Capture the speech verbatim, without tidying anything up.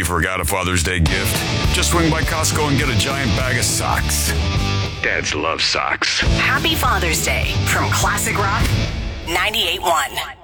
forgot a Father's Day gift? Just swing by Costco and get a giant bag of socks. Dads love socks. Happy Father's Day from Classic Rock ninety-eight point one.